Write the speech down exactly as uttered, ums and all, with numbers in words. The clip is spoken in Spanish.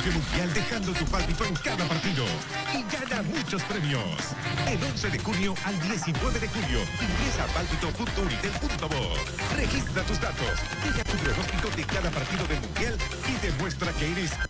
pálpito mundial dejando tu pálpito en cada partido y gana muchos premios. El once de junio al diecinueve de julio ingresa a pálpito punto unitel punto bo. Registra tus datos, deja tu pronóstico de cada partido del mundial y demuestra que eres